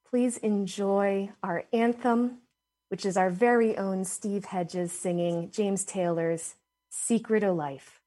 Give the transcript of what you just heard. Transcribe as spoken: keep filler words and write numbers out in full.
please enjoy our anthem, which is our very own Steve Hedges singing James Taylor's Secret o' Life.